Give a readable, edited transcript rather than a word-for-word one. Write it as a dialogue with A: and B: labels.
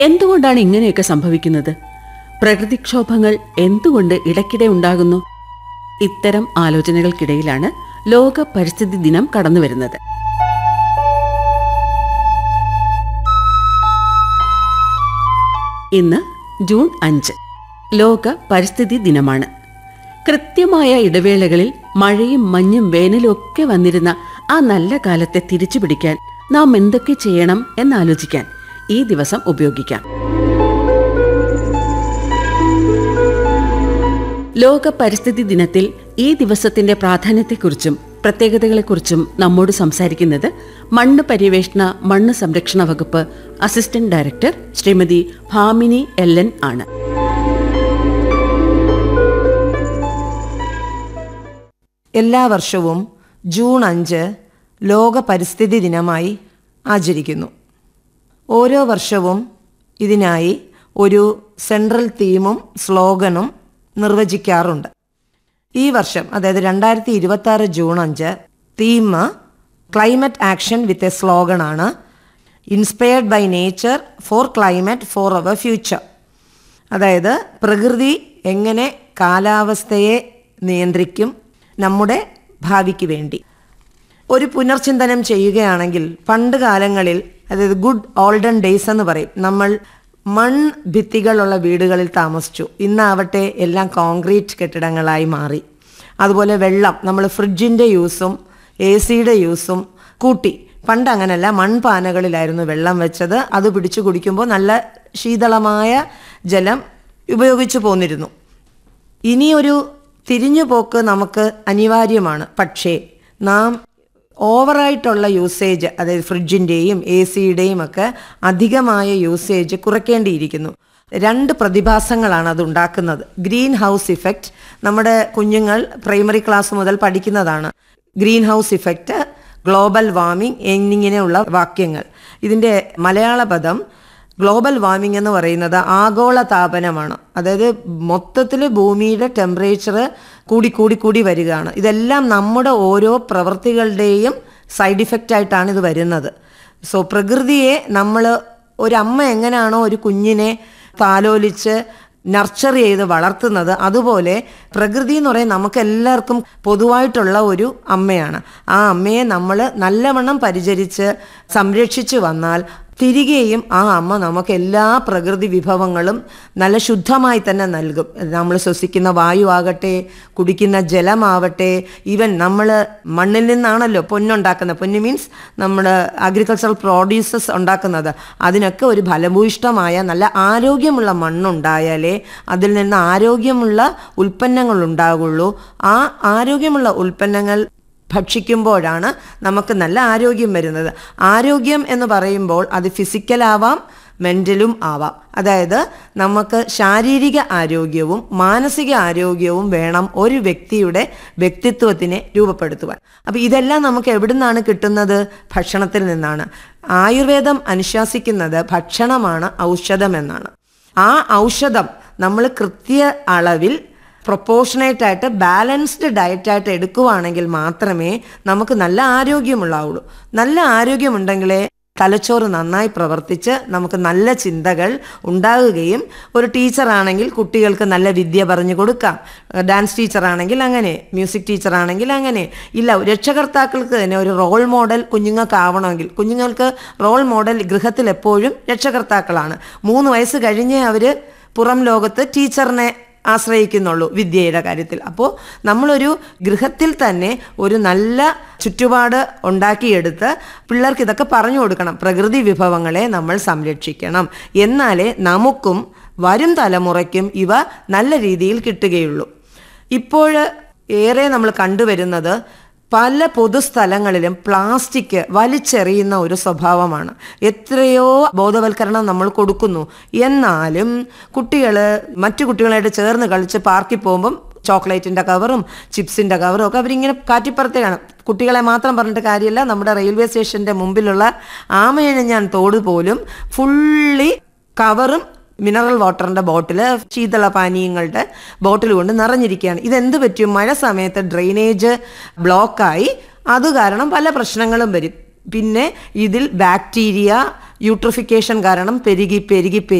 A: എന്തുകൊണ്ടാണ് ഇങ്ങനെയൊക്കെ സംഭവിക്കുന്നത്? പ്രകൃതിക്ഷോഭങ്ങൾ എന്തുകൊണ്ട് ഇടയ്ക്കിടെ ഉണ്ടാകുന്നു? ഇത്തരം ആലോചനകൾക്കിടയിലാണ് ലോക പരിസ്ഥിതി ദിനം കടന്നുവരുന്നത്. ഇന്ന് ജൂൺ 5 ലോക പരിസ്ഥിതി ദിനമാണ്. കൃത്യമായ ഇടവേളകളിൽ മഴയും മഞ്ഞും വേനലും ഒക്കെ വന്നിരുന്ന ആ നല്ല കാലത്തെ തിരിച്ചുപിടിക്കാൻ നാം എന്തൊക്കെ ചെയ്യണം എന്നാലോചിക്കാൻ ഈ ദിവസം ഉപയോഗിക്കാം. ലോക പരിസ്ഥിതി ദിനത്തിൽ ഈ ദിവസത്തിന്റെ പ്രാധാന്യത്തെക്കുറിച്ചും പ്രത്യേകതകളെക്കുറിച്ചും നമ്മോട് സംസാരിക്കുന്നത് മണ്ണ് പര്യവേഷണ മണ്ണ് സംരക്ഷണ വകുപ്പ് assistant director Shrimati Bhamini LN ആണ്.
B: എല്ലാ വർഷവും ജൂൺ 5 ലോക പരിസ്ഥിതി ദിനമായി ആചരിക്കുന്നു. ഓരോ വർഷവും ഇതിനായി ഒരു സെൻട്രൽ തീമും സ്ലോഗനും നിർവചിക്കാറുണ്ട്. ഈ വർഷം, അതായത് 2026 June 5 theme climate action with a സ്ലോഗനാണ്. Inspired by nature four climate four our future. അതായത് പ്രകൃതി എങ്ങനെ കാലാവസ്ഥയെ നിയന്ത്രിക്കും നമ്മുടെ ഭാവിക്ക് വേണ്ടി. ഒരു പുനർചിന്തനം ചെയ്യുകയാണെങ്കിൽ പണ്ട് കാലങ്ങളിൽ, അതായത് ഗുഡ് ഓൾഡൻ ഡേയ്സ് എന്ന് പറയും, നമ്മൾ മൺഭിത്തികളുള്ള വീടുകളിൽ താമസിച്ചു. ഇന്നാവട്ടെ എല്ലാം കോൺക്രീറ്റ് കെട്ടിടങ്ങളായി മാറി. അതുപോലെ വെള്ളം, നമ്മൾ ഫ്രിഡ്ജിൻ്റെ യൂസും AC-യുടെ യൂസും കൂട്ടി. പണ്ട് അങ്ങനെയല്ല, മൺപാനകളിലായിരുന്നു വെള്ളം വെച്ചത്. അത് പിടിച്ചു കുടിക്കുമ്പോൾ നല്ല ശീതളമായ ജലം ഉപയോഗിച്ചു പോന്നിരുന്നു. ഇനിയൊരു തിരിഞ്ഞുപോക്ക് നമുക്ക് അനിവാര്യമാണ്. പക്ഷേ നാം ഓവറായിട്ടുള്ള യൂസേജ്, അതായത് ഫ്രിഡ്ജിൻ്റെയും AC-യുടെയും ഒക്കെ അധികമായ യൂസേജ് കുറയ്ക്കേണ്ടിയിരിക്കുന്നു. 2 പ്രതിഭാസങ്ങളാണ് അതുണ്ടാക്കുന്നത്. ഗ്രീൻ ഹൗസ് ഇഫക്റ്റ്, നമ്മുടെ കുഞ്ഞുങ്ങൾ പ്രൈമറി ക്ലാസ് മുതൽ പഠിക്കുന്നതാണ്. Green house effect, global warming എന്നിങ്ങനെയുള്ള വാക്യങ്ങൾ. ഇതിൻ്റെ മലയാള പദം ഗ്ലോബൽ വാർമിംഗ് എന്ന് പറയുന്നത് ആഗോള താപനമാണ്. അതായത് മൊത്തത്തിൽ ഭൂമിയുടെ ടെമ്പറേച്ചർ കൂടി വരികയാണ്. ഇതെല്ലാം നമ്മുടെ ഓരോ പ്രവൃത്തികളുടെയും സൈഡ് ഇഫക്റ്റ് ആയിട്ടാണ് ഇത് വരുന്നത്. സോ പ്രകൃതിയെ നമ്മൾ, ഒരമ്മ എങ്ങനെയാണോ ഒരു കുഞ്ഞിനെ താലോലിച്ച് നർച്ചർ ചെയ്ത് വളർത്തുന്നത്, അതുപോലെ പ്രകൃതി എന്ന് പറയുന്നത് നമുക്ക് എല്ലാവർക്കും പൊതുവായിട്ടുള്ള ഒരു അമ്മയാണ്. ആ അമ്മയെ നമ്മൾ നല്ലവണ്ണം പരിചരിച്ച് സംരക്ഷിച്ചു വന്നാൽ തിരികെയും ആ അമ്മ നമുക്ക് എല്ലാ പ്രകൃതി വിഭവങ്ങളും നല്ല ശുദ്ധമായി തന്നെ നൽകും. നമ്മൾ ശ്വസിക്കുന്ന വായു ആകട്ടെ, കുടിക്കുന്ന ജലമാവട്ടെ, ഈവൻ നമ്മൾ മണ്ണിൽ നിന്നാണല്ലോ പൊന്നുണ്ടാക്കുന്നത്. പൊന്ന് മീൻസ് നമ്മൾ അഗ്രികൾച്ചറൽ പ്രോഡ്യൂസസ് ഉണ്ടാക്കുന്നത്. അതിനൊക്കെ ഒരു ഫലഭൂയിഷ്ടമായ നല്ല ആരോഗ്യമുള്ള മണ്ണുണ്ടായാലേ അതിൽ നിന്ന് ആരോഗ്യമുള്ള ഉൽപ്പന്നങ്ങൾ ഉണ്ടാകുള്ളൂ. ആ ആരോഗ്യമുള്ള ഉൽപ്പന്നങ്ങൾ ഭക്ഷിക്കുമ്പോഴാണ് നമുക്ക് നല്ല ആരോഗ്യം വരുന്നത്. ആരോഗ്യം എന്ന് പറയുമ്പോൾ അത് ഫിസിക്കലാവാം, മെൻ്റലും ആവാം. അതായത് നമുക്ക് ശാരീരിക ആരോഗ്യവും മാനസിക ആരോഗ്യവും വേണം ഒരു വ്യക്തിയുടെ വ്യക്തിത്വത്തിനെ രൂപപ്പെടുത്തുവാൻ. അപ്പോൾ ഇതെല്ലാം നമുക്ക് എവിടെ നിന്നാണ് കിട്ടുന്നത്? ഭക്ഷണത്തിൽ നിന്നാണ്. ആയുർവേദം അനുശാസിക്കുന്നത് ഭക്ഷണമാണ് ഔഷധമെന്നാണ്. ആ ഔഷധം നമ്മൾ കൃത്യ അളവിൽ പ്രൊപ്പോർഷനേറ്റ് ആയിട്ട് ബാലൻസ്ഡ് ഡയറ്റായിട്ട് എടുക്കുവാണെങ്കിൽ മാത്രമേ നമുക്ക് നല്ല ആരോഗ്യമുള്ളാവുള്ളൂ. നല്ല ആരോഗ്യമുണ്ടെങ്കിലേ തലച്ചോറ് നന്നായി പ്രവർത്തിച്ച് നമുക്ക് നല്ല ചിന്തകൾ ഉണ്ടാകുകയും, ഒരു ടീച്ചറാണെങ്കിൽ കുട്ടികൾക്ക് നല്ല വിദ്യ പറഞ്ഞു കൊടുക്കാം. ഡാൻസ് ടീച്ചറാണെങ്കിൽ അങ്ങനെ, മ്യൂസിക് ടീച്ചറാണെങ്കിൽ അങ്ങനെ. ഇല്ല, രക്ഷകർത്താക്കൾക്ക് തന്നെ ഒരു റോൾ മോഡൽ കുഞ്ഞുങ്ങൾക്ക് ആവണമെങ്കിൽ, കുഞ്ഞുങ്ങൾക്ക് റോൾ മോഡൽ ഗൃഹത്തിൽ എപ്പോഴും രക്ഷകർത്താക്കളാണ്. 3 വയസ്സ് കഴിഞ്ഞേ അവർ പുറം ലോകത്ത് ടീച്ചറിനെ ആശ്രയിക്കുന്നുള്ളൂ വിദ്യയുടെ കാര്യത്തിൽ. അപ്പോൾ നമ്മളൊരു ഗൃഹത്തിൽ തന്നെ ഒരു നല്ല ചുറ്റുപാട് ഉണ്ടാക്കിയെടുത്ത് പിള്ളേർക്ക് ഇതൊക്കെ പറഞ്ഞു കൊടുക്കണം. പ്രകൃതി വിഭവങ്ങളെ നമ്മൾ സംരക്ഷിക്കണം. എന്നാലേ നമുക്കും വരും തലമുറയ്ക്കും ഇവ നല്ല രീതിയിൽ കിട്ടുകയുള്ളൂ. ഇപ്പോൾ ഏറെ നമ്മൾ കണ്ടുവരുന്നത് പല പൊതുസ്ഥലങ്ങളിലും പ്ലാസ്റ്റിക് വലിച്ചെറിയുന്ന ഒരു സ്വഭാവമാണ്. എത്രയോ ബോധവൽക്കരണം നമ്മൾ കൊടുക്കുന്നു, എന്നാലും കുട്ടികൾ മറ്റു കുട്ടികളായിട്ട് ചേർന്ന് കളിച്ച് പാർക്കിൽ പോകുമ്പം ചോക്ലേറ്റിൻ്റെ കവറും ചിപ്സിൻ്റെ കവറും ഒക്കെ അവരിങ്ങനെ കാറ്റിപ്പുറത്തേക്കാണ്. കുട്ടികളെ മാത്രം പറഞ്ഞിട്ട് കാര്യമില്ല, നമ്മുടെ റെയിൽവേ സ്റ്റേഷൻ്റെ മുമ്പിലുള്ള ആമയഴിഞ്ഞാൻ തോട് പോലും ഫുള്ളി കവറും മിനറൽ വാട്ടറിൻ്റെ ബോട്ടിൽ, ശീതള പാനീയങ്ങളുടെ ബോട്ടിൽ കൊണ്ട് നിറഞ്ഞിരിക്കുകയാണ്. ഇതെന്ത് പറ്റും? മഴ സമയത്ത് ഡ്രെയിനേജ് ബ്ലോക്കായി അത് കാരണം പല പ്രശ്നങ്ങളും വരും. പിന്നെ ഇതിൽ ബാക്ടീരിയ യൂട്രിഫിക്കേഷൻ കാരണം പെരുകി പെരുകി